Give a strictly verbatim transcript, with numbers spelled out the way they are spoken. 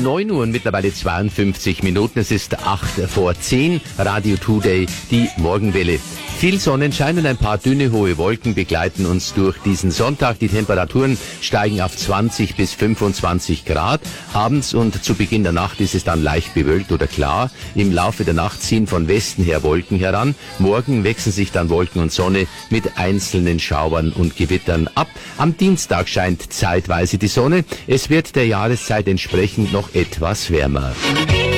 neun Uhr und mittlerweile zweiundfünfzig Minuten. Es ist acht vor zehn. Radio Today, die Morgenwelle. Viel Sonnenschein und ein paar dünne, hohe Wolken begleiten uns durch diesen Sonntag. Die Temperaturen steigen auf zwanzig bis fünfundzwanzig Grad. Abends und zu Beginn der Nacht ist es dann leicht bewölkt oder klar. Im Laufe der Nacht ziehen von Westen her Wolken heran. Morgen wechseln sich dann Wolken und Sonne mit einzelnen Schauern und Gewittern ab. Am Dienstag scheint zeitweise die Sonne. Es wird der Jahreszeit entsprechend noch etwas wärmer.